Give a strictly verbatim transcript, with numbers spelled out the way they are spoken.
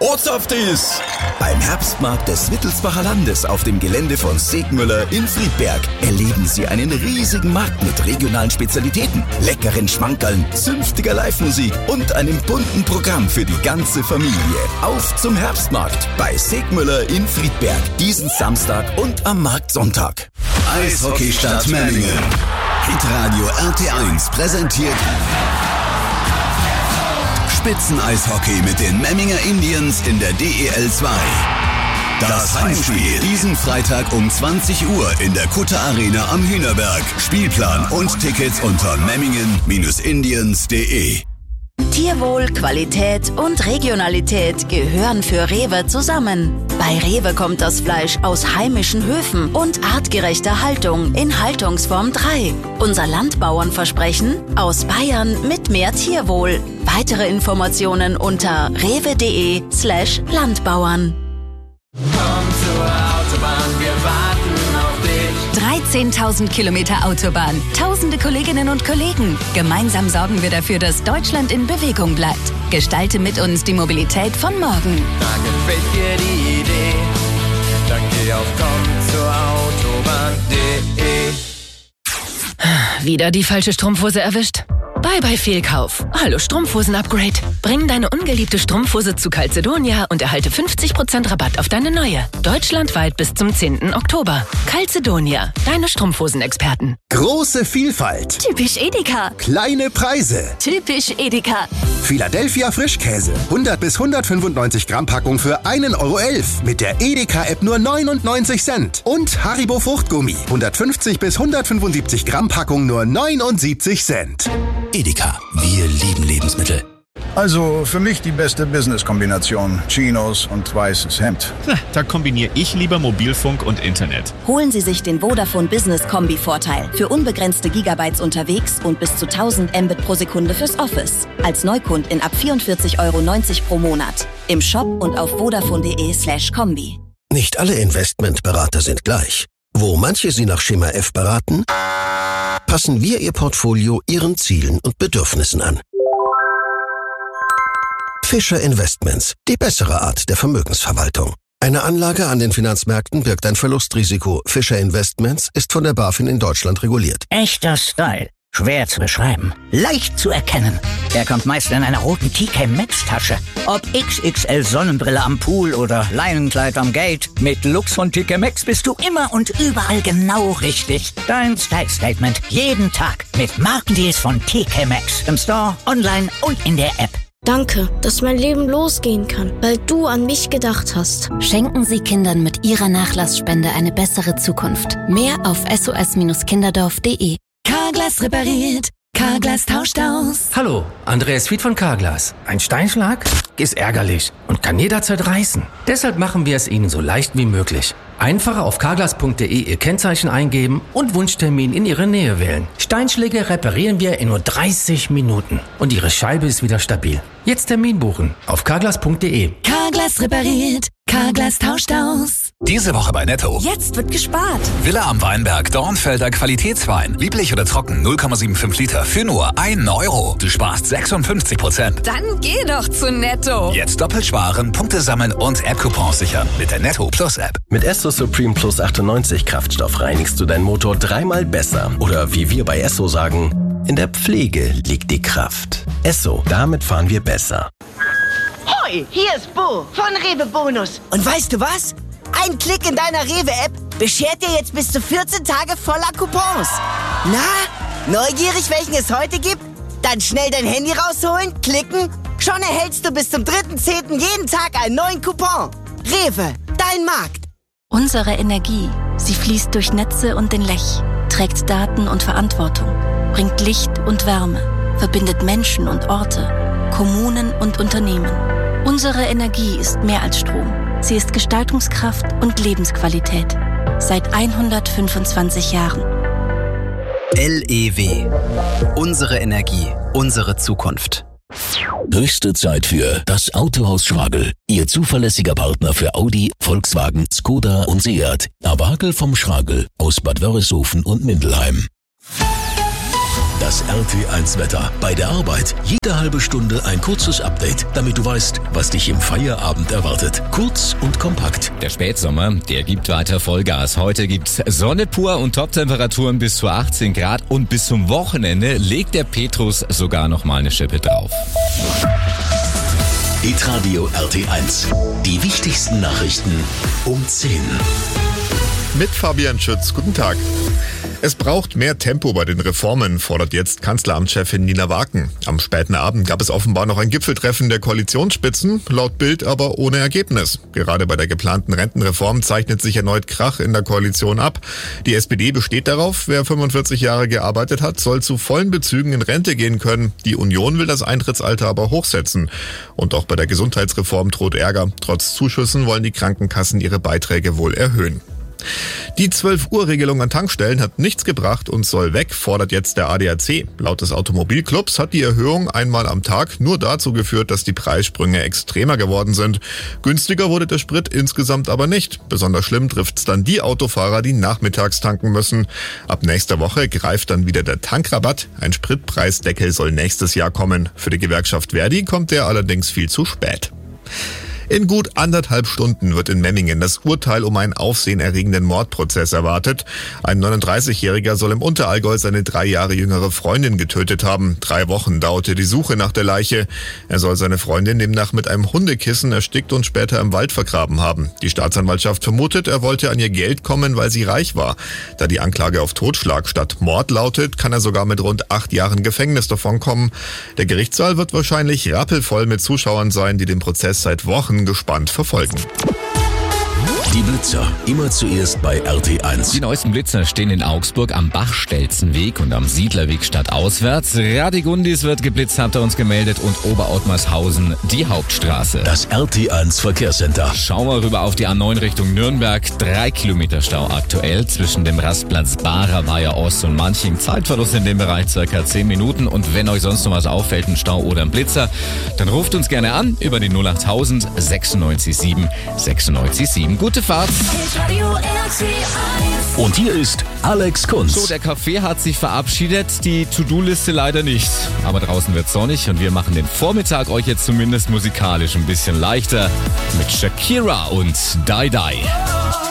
Bootsaftis! Beim Herbstmarkt des Wittelsbacher Landes auf dem Gelände von Segmüller in Friedberg erleben Sie einen riesigen Markt mit regionalen Spezialitäten, leckeren Schmankerln, zünftiger Live-Musik und einem bunten Programm für die ganze Familie. Auf zum Herbstmarkt bei Segmüller in Friedberg, diesen Samstag und am Marktsonntag. Eishockeystadt Memmingen. Hitradio R T eins präsentiert Spitzeneishockey mit den Memminger Indians in der D E L zwei. Das Heimspiel diesen Freitag um zwanzig Uhr in der Kutter Arena am Hühnerberg. Spielplan und Tickets unter memmingen Bindestrich indians Punkt de. Tierwohl, Qualität und Regionalität gehören für Rewe zusammen. Bei Rewe kommt das Fleisch aus heimischen Höfen und artgerechter Haltung in Haltungsform drei. Unser Landbauernversprechen: aus Bayern mit mehr Tierwohl. Weitere Informationen unter rewe.de slash Landbauern. Komm zur Autobahn, wir warten auf dich. dreizehntausend Kilometer Autobahn, tausende Kolleginnen und Kollegen. Gemeinsam sorgen wir dafür, dass Deutschland in Bewegung bleibt. Gestalte mit uns die Mobilität von morgen. Da gefällt dir die Idee, dann geh auf komm zur Autobahn punkt de. Wieder die falsche Strumpfhose erwischt? Bye bye Fehlkauf. Hallo Strumpfhosen-Upgrade. Bring deine ungeliebte Strumpfhose zu Calzedonia und erhalte fünfzig Prozent Rabatt auf deine neue. Deutschlandweit bis zum zehnten Oktober. Calzedonia, deine Strumpfhosen-Experten. Große Vielfalt. Typisch Edeka. Kleine Preise. Typisch Edeka. Philadelphia Frischkäse. hundert bis hundertfünfundneunzig Gramm Packung für einen Euro elf. Mit der Edeka-App nur neunundneunzig Cent. Und Haribo Fruchtgummi. hundertfünfzig bis hundertfünfundsiebzig Gramm Packung nur neunundsiebzig Cent. Edeka, wir lieben Lebensmittel. Also für mich die beste Business-Kombination. Chinos und weißes Hemd. Da kombiniere ich lieber Mobilfunk und Internet. Holen Sie sich den Vodafone Business Kombi-Vorteil für unbegrenzte Gigabytes unterwegs und bis zu tausend Mbit pro Sekunde fürs Office. Als Neukundin ab vierundvierzig Euro neunzig pro Monat. Im Shop und auf vodafone.de slash Kombi. Nicht alle Investmentberater sind gleich. Wo manche Sie nach Schema F beraten, passen wir Ihr Portfolio Ihren Zielen und Bedürfnissen an. Fischer Investments, die bessere Art der Vermögensverwaltung. Eine Anlage an den Finanzmärkten birgt ein Verlustrisiko. Fischer Investments ist von der BaFin in Deutschland reguliert. Echter Style. Schwer zu beschreiben. Leicht zu erkennen. Er kommt meist in einer roten T K Maxx Tasche. Ob X X L Sonnenbrille am Pool oder Leinenkleid am Gate. Mit Lux von T K Maxx bist du immer und überall genau richtig. Dein Style Statement. Jeden Tag. Mit Markendeals von T K Maxx. Im Store, online und in der App. Danke, dass mein Leben losgehen kann, weil du an mich gedacht hast. Schenken Sie Kindern mit Ihrer Nachlassspende eine bessere Zukunft. Mehr auf s o s kinderdorf punkt de. Carglass repariert, Carglass tauscht aus. Hallo, Andreas Fied von Carglass. Ein Steinschlag ist ärgerlich und kann jederzeit reißen. Deshalb machen wir es Ihnen so leicht wie möglich. Einfach auf carglass punkt de Ihr Kennzeichen eingeben und Wunschtermin in Ihre Nähe wählen. Steinschläge reparieren wir in nur dreißig Minuten und Ihre Scheibe ist wieder stabil. Jetzt Termin buchen auf carglass punkt de. Carglass repariert, Carglass tauscht aus. Diese Woche bei Netto. Jetzt wird gespart. Villa am Weinberg, Dornfelder Qualitätswein. Lieblich oder trocken, null Komma fünfundsiebzig Liter für nur einen Euro. Du sparst sechsundfünfzig Prozent. Dann geh doch zu Netto. Jetzt doppelt sparen, Punkte sammeln und App-Coupons sichern mit der Netto Plus App. Mit Esso Supreme Plus achtundneunzig Kraftstoff reinigst du deinen Motor dreimal besser. Oder wie wir bei Esso sagen, in der Pflege liegt die Kraft. Esso, damit fahren wir besser. Hoi, hier ist Bo von Rewe Bonus. Und weißt du was? Ein Klick in deiner Rewe-App beschert dir jetzt bis zu vierzehn Tage voller Coupons. Na, neugierig, welchen es heute gibt? Dann schnell dein Handy rausholen, klicken. Schon erhältst du bis zum dritten zehnten jeden Tag einen neuen Coupon. Rewe, dein Markt. Unsere Energie, sie fließt durch Netze und den Lech, trägt Daten und Verantwortung, bringt Licht und Wärme, verbindet Menschen und Orte, Kommunen und Unternehmen. Unsere Energie ist mehr als Strom. Sie ist Gestaltungskraft und Lebensqualität. Seit hundertfünfundzwanzig Jahren. L E W. Unsere Energie, unsere Zukunft. Höchste Zeit für das Autohaus Schragel. Ihr zuverlässiger Partner für Audi, Volkswagen, Skoda und Seat. Awagel vom Schragel aus Bad Wörishofen und Mindelheim. Das R T eins Wetter. Bei der Arbeit jede halbe Stunde ein kurzes Update, damit du weißt, was dich im Feierabend erwartet. Kurz und kompakt. Der Spätsommer, der gibt weiter Vollgas. Heute gibt's Sonne pur und Top-Temperaturen bis zu achtzehn Grad und bis zum Wochenende legt der Petrus sogar noch mal eine Schippe drauf. Hitradio R T eins. Die wichtigsten Nachrichten um zehn. Mit Fabian Schütz. Guten Tag. Es braucht mehr Tempo bei den Reformen, fordert jetzt Kanzleramtschefin Nina Waken. Am späten Abend gab es offenbar noch ein Gipfeltreffen der Koalitionsspitzen, laut Bild aber ohne Ergebnis. Gerade bei der geplanten Rentenreform zeichnet sich erneut Krach in der Koalition ab. Die S P D besteht darauf, wer fünfundvierzig Jahre gearbeitet hat, soll zu vollen Bezügen in Rente gehen können. Die Union will das Eintrittsalter aber hochsetzen. Und auch bei der Gesundheitsreform droht Ärger. Trotz Zuschüssen wollen die Krankenkassen ihre Beiträge wohl erhöhen. Die zwölf Uhr Regelung an Tankstellen hat nichts gebracht und soll weg, fordert jetzt der A D A C. Laut des Automobilclubs hat die Erhöhung einmal am Tag nur dazu geführt, dass die Preissprünge extremer geworden sind. Günstiger wurde der Sprit insgesamt aber nicht. Besonders schlimm trifft's dann die Autofahrer, die nachmittags tanken müssen. Ab nächster Woche greift dann wieder der Tankrabatt. Ein Spritpreisdeckel soll nächstes Jahr kommen. Für die Gewerkschaft Verdi kommt der allerdings viel zu spät. In gut anderthalb Stunden wird in Memmingen das Urteil um einen aufsehenerregenden Mordprozess erwartet. Ein neununddreißigjähriger soll im Unterallgäu seine drei Jahre jüngere Freundin getötet haben. Drei Wochen dauerte die Suche nach der Leiche. Er soll seine Freundin demnach mit einem Hundekissen erstickt und später im Wald vergraben haben. Die Staatsanwaltschaft vermutet, er wollte an ihr Geld kommen, weil sie reich war. Da die Anklage auf Totschlag statt Mord lautet, kann er sogar mit rund acht Jahren Gefängnis davonkommen. Der Gerichtssaal wird wahrscheinlich rappelvoll mit Zuschauern sein, die den Prozess seit Wochen gespannt verfolgen. Die Blitzer, immer zuerst bei R T eins. Die neuesten Blitzer stehen in Augsburg am Bachstelzenweg und am Siedlerweg stadtauswärts. Radegundis wird geblitzt, hat er uns gemeldet, und Oberottmarshausen die Hauptstraße. Das R T eins Verkehrscenter. Schauen wir rüber auf die A neun Richtung Nürnberg. Drei Kilometer Stau aktuell zwischen dem Rastplatz Barer Weiher Ost und Manching. Zeitverlust in dem Bereich circa zehn Minuten. Und wenn euch sonst noch was auffällt, ein Stau oder ein Blitzer, dann ruft uns gerne an über die null achttausend sechsundneunzig sieben sechsundneunzig sieben. Gute Fahrt. Und hier ist Alex Kunz. So, der Kaffee hat sich verabschiedet, die To-Do-Liste leider nicht. Aber draußen wird sonnig und wir machen den Vormittag euch jetzt zumindest musikalisch ein bisschen leichter mit Shakira und Die Die.